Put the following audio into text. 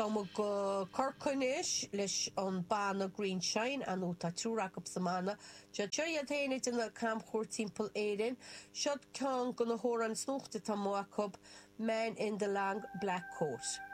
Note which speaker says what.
Speaker 1: Tá go corconis leis an bana Green Shine anú tá túraach op samana. Tja théine in a camp chóirtimple éirin. Siod cean go na hóran snúchta tá muacob Man in the Lang Black Coat.